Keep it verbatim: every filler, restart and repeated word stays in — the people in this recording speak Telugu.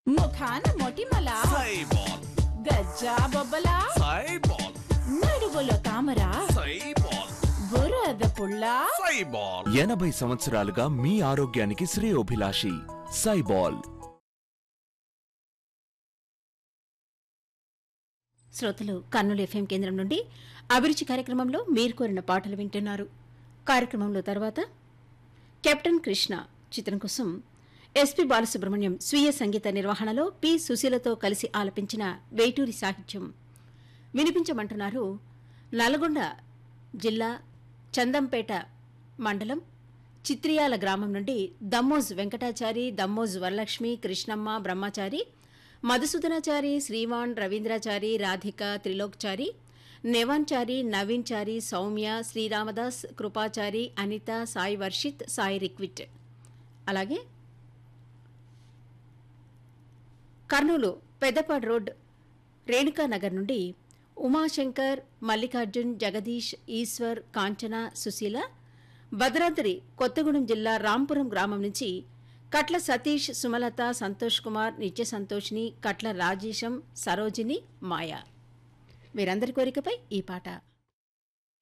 ముఖాన మొటిమల సైబాల్ గజ్జా బొబ్బల సైబాల్ నడుగులో తామర సైబాల్ బురద పుల్ల సైబాల్ ఎనభై సంవత్సరాలుగా మీ ఆరోగ్యానికి శ్రేయోభిలాషి సైబాల్. శ్రోతలు కర్నూలు ఎఫ్ఎం కేంద్రం నుండి అభిరుచి కార్యక్రమంలో మీరు కోరిన పాటలు వింటున్నారు. కార్యక్రమంలో తర్వాత కెప్టెన్ కృష్ణ చిత్రం కోసం ఎస్పి బాలసుబ్రహ్మణ్యం స్వీయ సంగీత నిర్వహణలో పి సుశీలతో కలిసి ఆలపించిన వేటూరి సాహిత్యం వినిపించమంటున్నారు. నల్గొండ జిల్లా చందంపేట మండలం చిత్రియాల గ్రామం నుండి దమ్మోజ్ వెంకటాచారి, దమ్మోజ్ వరలక్ష్మి, కృష్ణమ్మ, బ్రహ్మచారి, మధుసూదనాచారి, శ్రీవాణ్, రవీంద్రాచారి, రాధిక, త్రిలోక్చారి, నెవాన్చారి, నవీన్చారి, సౌమ్య, శ్రీరామదాస్, కృపాచారి, అనిత, సాయి వర్షిత్, సాయి రిక్విట్. అలాగే కర్నూలు పెద్దపాడు రోడ్ రేణుకానగర్ నుండి ఉమాశంకర్, మల్లికార్జున్, జగదీష్, ఈశ్వర్, కాంచన, సుశీల, భద్రాద్రి కొత్తగూడెం జిల్లా రాంపురం గ్రామం నుంచి కట్ల సతీష్, సుమలత, సంతోష్ కుమార్, నిత్య సంతోష్ని, కట్ల రాజేశం, సరోజిని, మాయ వీరందరి కోరికపై ఈ పాట.